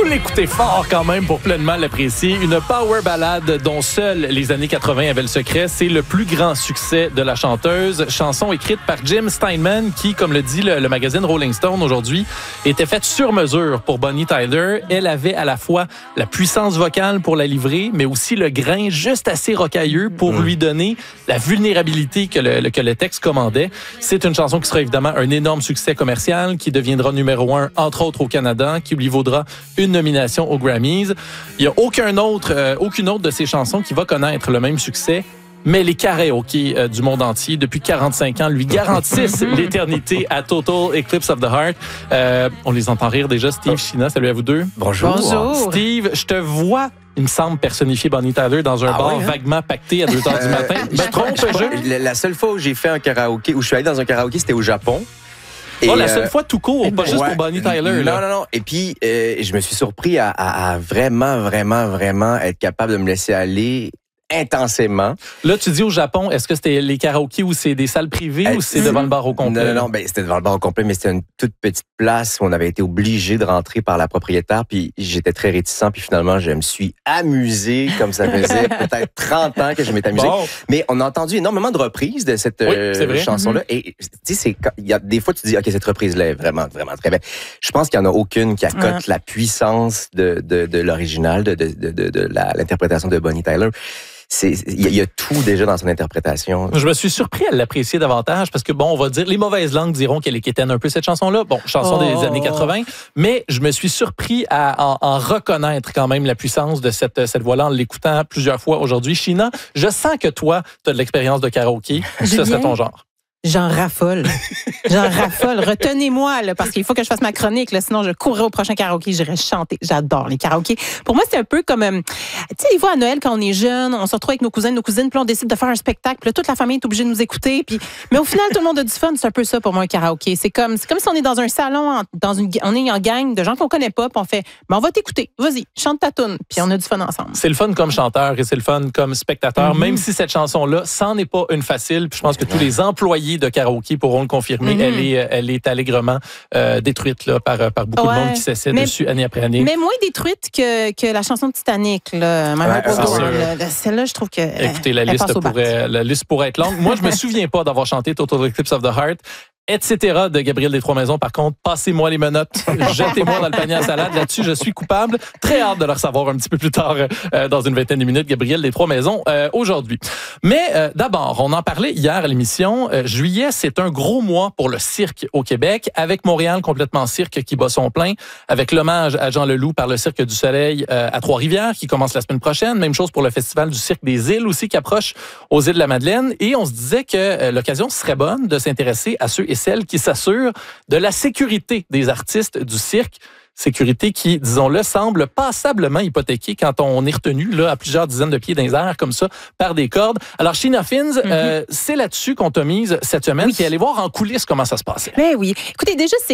Faut l'écouter fort quand même pour pleinement l'apprécier. Une power ballade dont seules les années 80 avaient le secret. C'est le plus grand succès de la chanteuse. Chanson écrite par Jim Steinman qui, comme le dit le magazine Rolling Stone aujourd'hui, était faite sur mesure pour Bonnie Tyler. Elle avait à la fois la puissance vocale pour la livrer, mais aussi le grain juste assez rocailleux pour lui donner la vulnérabilité que le texte commandait. C'est une chanson qui sera évidemment un énorme succès commercial, qui deviendra numéro 1, entre autres au Canada, qui lui vaudra une nomination aux Grammys. Il n'y a aucune autre de ces chansons qui va connaître le même succès. Mais les karaokés du monde entier, depuis 45 ans, lui garantissent l'éternité à Total Eclipse of the Heart. On les entend rire déjà. Steve, Sheena, salut à vous deux. Bonjour. Steve, je te vois, il me semble, personnifier Bonnie Tyler dans un bar vaguement pacté à 2h du matin. Me trompe-je? La seule fois où j'ai fait un karaoké, où je suis allé dans un karaoké, c'était au Japon. La seule fois tout court, pas juste pour Bonnie Tyler. Non. Et puis, je me suis surpris à vraiment être capable de me laisser aller intensément. Là, tu dis au Japon, est-ce que c'était les karaokés ou c'est des salles privées ou c'est devant le bar au complet? Non, c'était devant le bar au complet, mais c'était une toute petite place où on avait été obligé de rentrer par la propriétaire, puis j'étais très réticent, puis finalement, je me suis amusé comme ça faisait peut-être 30 ans que je m'étais amusé. Bon. Mais on a entendu énormément de reprises de cette chanson-là, et tu sais, il y a des fois, tu dis, OK, cette reprise-là est vraiment très belle. Je pense qu'il n'y en a aucune qui accote la puissance de l'original, de l'interprétation de Bonnie Tyler. Il y a tout déjà dans son interprétation. Je me suis surpris à l'apprécier davantage parce que, on va dire, les mauvaises langues diront qu'elle équitaine un peu cette chanson-là. Chanson des années 80. Mais je me suis surpris à en reconnaître quand même la puissance de cette voix-là en l'écoutant plusieurs fois aujourd'hui. Sheena, je sens que toi, tu as de l'expérience de karaoké. Ce serait ton genre. J'en raffole. Retenez-moi, là, parce qu'il faut que je fasse ma chronique, là, sinon je courrais au prochain karaoké, j'irais chanter. J'adore les karaokés. Pour moi, c'est un peu comme, tu sais, des fois à Noël, quand on est jeune, on se retrouve avec nos cousins, nos cousines, puis on décide de faire un spectacle, puis là, toute la famille est obligée de nous écouter, mais au final, tout le monde a du fun. C'est un peu ça pour moi, un karaoké. C'est comme si on est dans un salon, on est en gang de gens qu'on connaît pas, puis on fait, on va t'écouter. Vas-y, chante ta toune, puis on a du fun ensemble. C'est le fun comme chanteur et c'est le fun comme spectateur, même si cette chanson-là, c'en est pas une facile, puis je pense que tous les employés de karaoké pourront le confirmer. Elle est allègrement détruite là, par beaucoup de monde qui s'essaie dessus année après année. Mais moins détruite que la chanson de Titanic. Là. Celle-là, je trouve que écoutez, la liste pourrait être longue. Moi, je me souviens pas d'avoir chanté Total Eclipse of the Heart. Etc. de Gabriel Destroismaisons. Par contre, passez-moi les menottes, jetez-moi dans le panier à salade. Là-dessus, je suis coupable. Très hâte de le recevoir un petit peu plus tard dans une vingtaine de minutes, Gabriel Destroismaisons aujourd'hui. Mais d'abord, on en parlait hier à l'émission. Juillet, c'est un gros mois pour le cirque au Québec, avec Montréal complètement cirque qui bat son plein, avec l'hommage à Jean Leloup par le Cirque du Soleil à Trois-Rivières qui commence la semaine prochaine. Même chose pour le Festival du Cirque des Îles aussi qui approche aux Îles de la Madeleine. Et on se disait que l'occasion serait bonne de s'intéresser à ceux et celles qui s'assurent de la sécurité des artistes du cirque. Sécurité qui, disons-le, semble passablement hypothéquée quand on est retenu là, à plusieurs dizaines de pieds dans les airs, comme ça, par des cordes. Alors, Sheena Fins, c'est là-dessus qu'on t'a mise cette semaine. Puis allez voir en coulisses comment ça se passait. Ben oui. Écoutez, déjà,